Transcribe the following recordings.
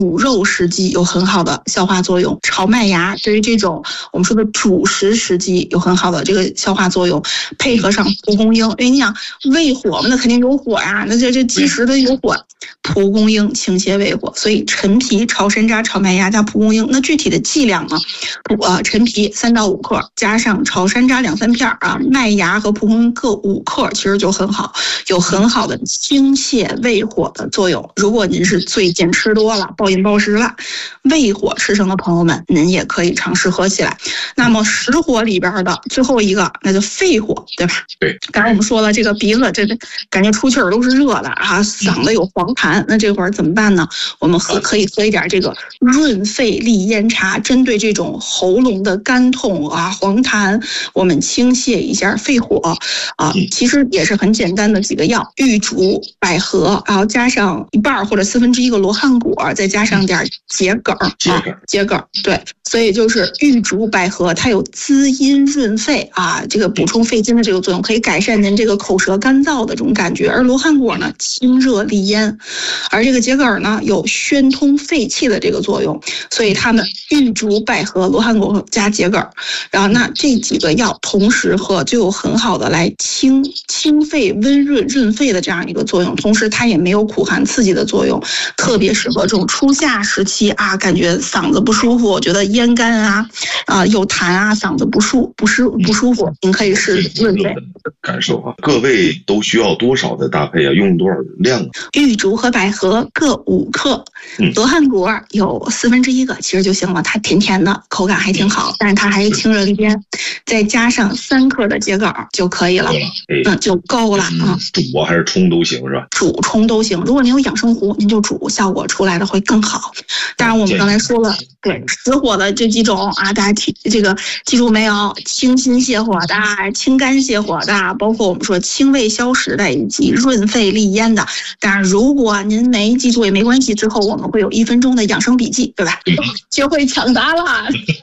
煮肉时机有很好的消化作用，炒麦芽对于这种我们说的主食时机有很好的这个消化作用，配合上蒲公英，因为你想胃火嘛，那肯定有火呀，那这积食的有火，蒲公英倾泻胃火，所以陈皮炒山楂、炒麦芽加蒲公英，那具体的剂量呢？陈皮3到5克，加上炒山楂2-3片啊，麦芽和蒲公英各5克，其实就很好，有很好的倾泻胃火的作用。如果您是最近吃多了、暴饮暴食了，胃火吃剩的朋友们，您也可以尝试喝起来。那么实火里边的最后一个，那就肺火，对吧？ 对。 刚才我们说了，这个鼻子这感觉出气儿都是热的啊，嗓子有黄痰，那这会儿怎么办呢？我们可以喝一点这个润肺利咽茶，针对这种喉咙的干痛啊、黄痰，我们倾泻一下肺火啊。其实也是很简单的几个药：玉竹、百合，然后加上1半或者1/4个罗汉果，再加上点桔梗啊，桔梗对。所以就是玉竹、百合，它有滋阴润肺啊，这个补充肺经的这个作用，可以改善您这个口舌干燥的这种感觉。而罗汉果呢，清热利咽，而这个桔梗呢，有宣通肺气的这个作用。所以它们玉竹、百合、罗汉果加桔梗，然后那这几个药同时喝，就有很好的来清肺、温润、润肺的这样一个作用。同时它也没有苦寒刺激的作用，特别适合这种初夏时期啊，感觉嗓子不舒服，我觉得咽干啊有痰啊，嗓子不舒服，您可以试润肺。 感受啊，各位都需要多少的搭配啊？用多少量啊？ 玉竹和百合各5克，罗汉果有1/4个，其实就行了，它甜甜的，口感还挺好，但是它还是清热利咽，再加上3克的桔梗就可以了，就够了啊。 煮还是冲都行是吧？ 煮冲都行，如果您有养生壶，您就煮，效果出来的会更好。当然我们刚才说了，对实火的这几种啊，大家这个记住没有？清心泻火的、清肝泻火的，包括我们说清胃消食的，以及润肺利咽的。当然如果您没记住也没关系，之后我们会有1分钟的养生笔记，对吧？学会抢答了。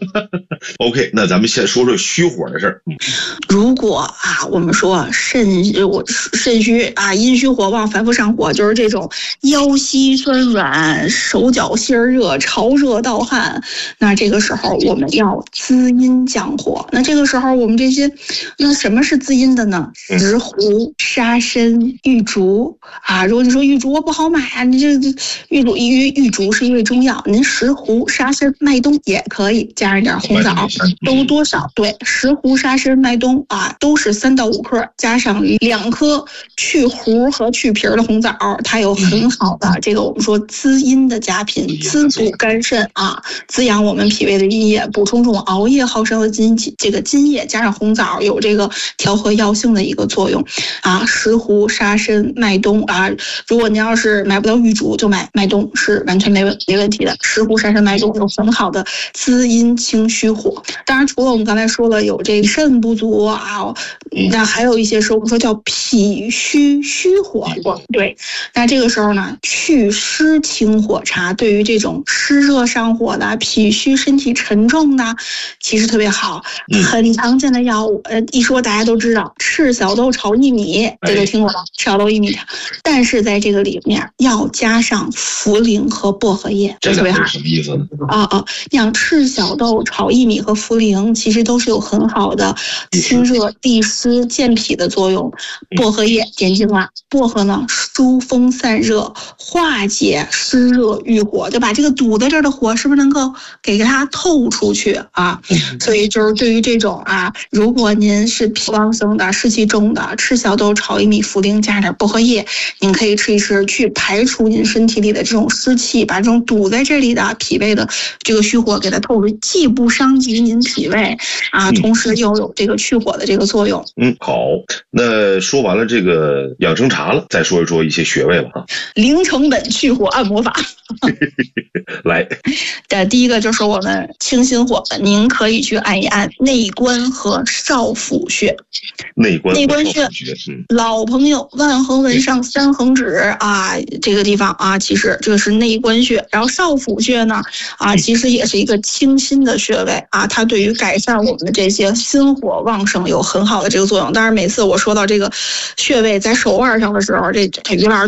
OK， 那咱们先说说虚火的事儿。 如果啊，我们说肾虚啊，阴虚火旺，反复上火，就是这种腰膝酸软、手脚心热、潮热盗汗，那这个时候我们要滋阴降火。那这个时候我们这些，那什么是滋阴的呢？石斛、沙参、玉竹啊。如果你说玉竹我不好买啊，你这玉竹是一味中药，您石斛、沙参、麦冬也可以，加上一点红枣，都多少？对，石斛、沙参、麦冬啊，都是3到5克，加上2颗去核和去皮的红枣，它有很好的这个我们说滋阴的佳品，滋补肝肾啊，滋养我们脾胃的阴液，补充这种熬夜耗烧的津液，加上红枣有这个调和药性的一个作用啊。石斛、沙参、麦冬啊，如果您要是买不到玉竹，就买麦冬是完全没问题的。石斛、沙参、麦冬有很好的滋阴清虚火。当然，除了我们刚才说了有这个肾不足啊，那还有一些我们说叫脾虚火。对，那这个时候呢，祛湿清火茶对于这种湿热上火的、脾虚、身体沉重的，其实特别好。很常见的药物，一说大家都知道，赤小豆炒薏米，这都听过吧？赤小豆薏米茶，但是在这个里面要加上茯苓和薄荷叶， 这特别好。 什么意思呢？ 像赤小豆炒薏米和茯苓，其实都是有很好的清热利湿健脾的作用。薄荷叶点睛了，薄荷呢疏风散热，化解湿热郁火，就把这个堵在这儿的火是不是能够给它透出去啊？所以就是对于这种啊，如果您是脾旺盛的、湿气重的，赤小豆炒薏米、茯苓加点薄荷叶，您可以吃一吃，去排除您身体里的这种湿气，把这种堵在这里的脾胃的这个虚火给它透出，既不伤及您脾胃啊，同时又有这个去火的这个作用。 好，那说完了这个养生茶了，再说一说一些穴位了啊。 零成本去火按摩法。 来， 第一个就是我们清心火的，您可以去按一按内关和少府穴。内关穴，老朋友万横纹上3横指啊，这个地方啊，其实这个是内关穴。然后少府穴呢啊，其实也是一个清心的穴位啊，它对于改善我们的这些心火旺盛有很好的这个作用。当然，每次我说到这个穴位在手腕上的时候，这于老师